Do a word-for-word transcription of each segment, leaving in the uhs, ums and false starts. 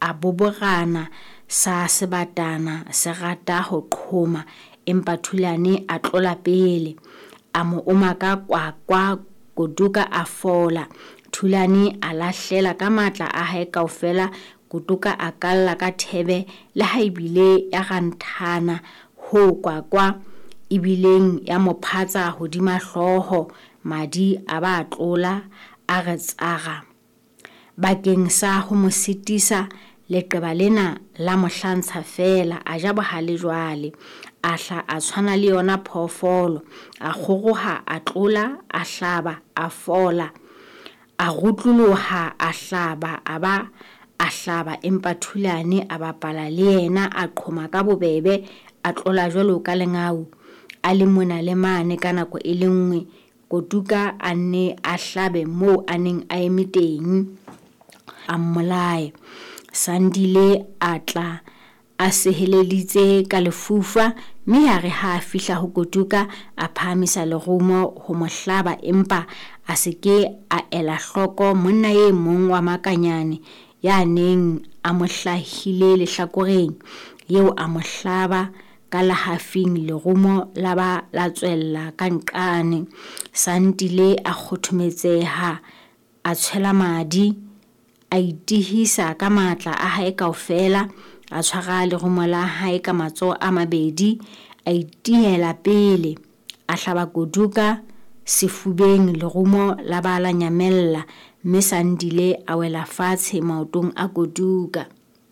a boborana sa sebatana se rata ho qhoma, empa Thulane a tlola pele a mo omaka kwakwa. Kotuka a fola, Thulane a lahlela ka matla a hae kaofela. Kotuka a kalla ka thebe le ha ebile ya ganthana ho kwakwa ebileng ya mo phatsa hodima hlooho. Madi a ba tlola a re tsaga. Bakeng sa ho mo sitisa, leqeba lena la mohlantsha fela a ja bohale jwale, a hla a tshwana le yona phoofolo, a kgoroha, a tlola, a hlaba, a fola, a rutluluha, a hlaba, a ba a hlaba, empa Thulane a bapala le yena, a qhoma ka bobebe, a tlola jwalo ka lengau, a le mona le mane ka nako e le nngwe. Kotuka a ne a hlabe moo a neng a eme teng, a mmolaye. Sandile a tla a seheleditse ka lefufa, mme ya re ha a fihla ho Kotuka a phahamisa lerumo ho mo hlaba, empa a seke a ela hloko monna e mong wa makanyane ya neng a mo hlahile lehlakoreng, eo a mo hlaba ka lahafing. Lerumo la ba la tswella ka nqane. Sandile a kgothometseha, a tshela madi, a itihisa ka matla a hae kaofela, a tshwara lerumo la hae ka matsoho a mabedi, a itihela pele, a hlaba Kotuka sefubeng. Lerumo la ba la nyamella, mme Sandile a wela fatshe maotong a Kotuka.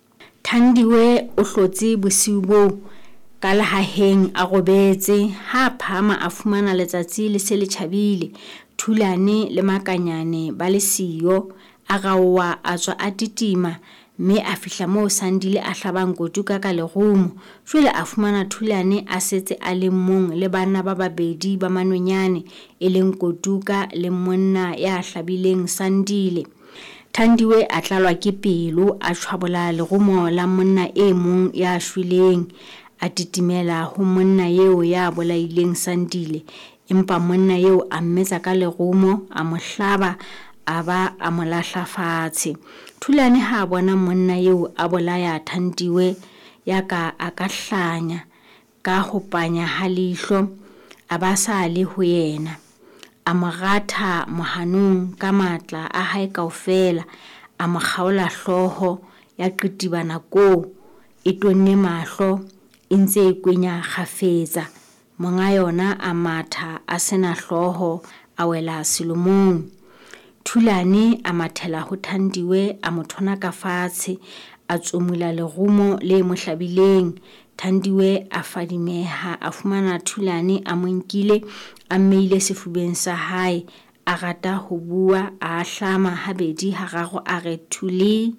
Thandiwe o hlotse bosiu boo ka lahaheng a robetse. Ha phama a fumana letsatsi le se le tjhabile, Thulane le makanyane ba le siyo. A raowa, a tswa a titima, mme a fihla moo Sandile a hlabang Kotuka ka lerumo. Jwale a fumana Thulane a setse a le mong le bana ba babedi ba manonyane, e leng Kotuka le monna ya hlabileng Sandile. Thandiwe a tlalwa ke pelo, a tshwabola lerumo la monna e mong ya shweleng, a titimela ho monna eo ya bolaileng Sandile, empa monna eo a mmetsa ka lerumo, a mo hlaba, a ba a mo lahla fatshe. Thulane ha bona monna eo a bolaya Thandiwe ya ka a ka hlanya ka ho panya ha leihlo, a ba sa le ho yena, a mo ratha mohanong ka matla a hae kaofela, a mo kgaola hlooho ya qitibana koo, e tonne mahlo, e ntse e kwenya kgafetsa. Monga yona a matha a sena hlooho, a wela selomong. Thulane a mathela ho Thandiwe, a mo thona ka fatshe, a tsomula lerumo le mo hlabileng. Thandiwe a fadimeha, a fumana Thulane a mo nkile, a mmeile sefubeng sa hae, a rata ho bua, a hlama habedi hararo, a re thuli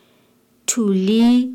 thuli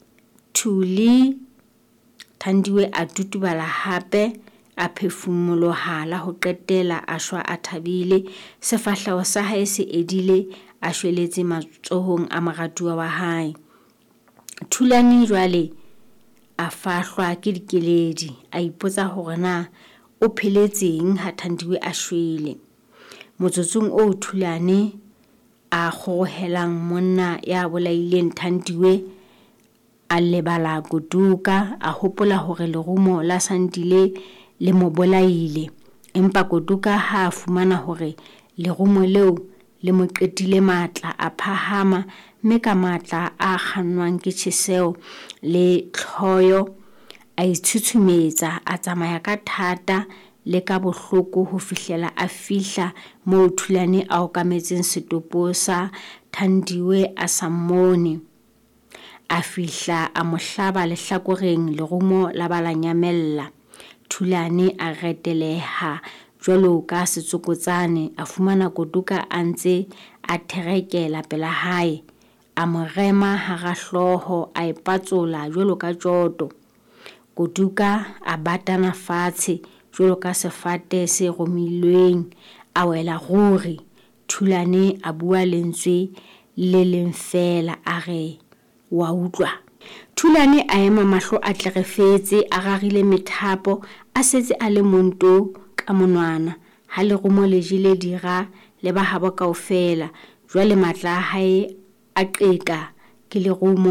thuli. Thandiwe a tutubala hape, a phefumoloha la ho qetela, a shwa a thabile, sefahleho sa hae se edile, a shweletse matsohong a moratuwa wa hae. Thulane jwale a fahlwa ke dikeledi, a ipotsa hore na o pheletseng ha Thandiwe a shwele. Motsotsong o Thulane a kgorohelang monna ya bolaileng Thandiwe, a lebala Kotuka, a hopola hore lerumo la Sandile le mo bolaile, empa Kotuka ha a fumana hore lerumo leo le mo qetile matla, a phahama, mme ka matla a kgannwang ke tjheseho le tlhoyo, a itshutshumetsa, a tsamaya ka thata le ka bohloko ho fihlela a fihla moo Thulane a okametseng setopo sa Thandiwe a sa mmone. A fihla a mo hlaba lehlakoreng, lerumo la ba la nyamella. Thulane a reteleha jwalo ka setsokotsane, a fumana Kotuka a ntse a therekela pela hae, a mo rema hara hlooho, a ipatsola jwalo ka tjoto. Kotuka a batana fatshe jwalo ka sefate se romilweng, a wela ruri. Thulane a bua lentswe le leng fela, a re wa utlwa. Thulane a ema mahlo a tlerefetse, a rarile methapo, a setse a le monto ka monwana. Ha lerumo le jele dira le ba habo kaofela, jwale matla a hae a qeka ke lerumo